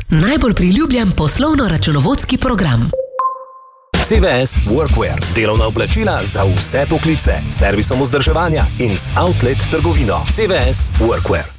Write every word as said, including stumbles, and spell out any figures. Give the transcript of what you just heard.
najbolj priljubljen poslovno-računovodski program. C V S Workwear, delovna oblačila za vse poklice, servisom vzdrževanja in z outlet trgovino. C V S Workwear.